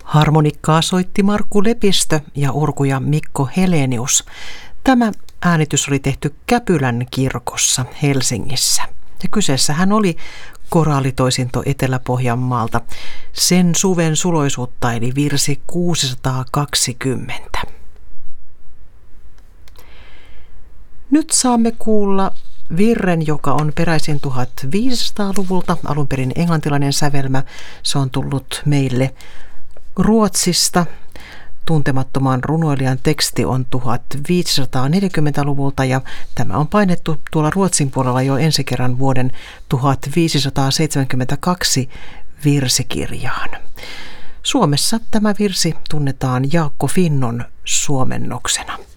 Harmonikkaa soitti Markku Lepistö ja urkuja Mikko Helenius. Tämä äänitys oli tehty Käpylän kirkossa Helsingissä. Ja kyseessähän oli koraalitoisinto Etelä-Pohjanmaalta. Sen suven suloisuutta eli virsi 620. Nyt saamme kuulla virren, joka on peräisin 1500-luvulta, alun perin englantilainen sävelmä. Se on tullut meille Ruotsista. Tuntemattoman runoilijan teksti on 1540-luvulta ja tämä on painettu tuolla Ruotsin puolella jo ensi kerran vuoden 1572 virsikirjaan. Suomessa tämä virsi tunnetaan Jaakko Finnon suomennoksena.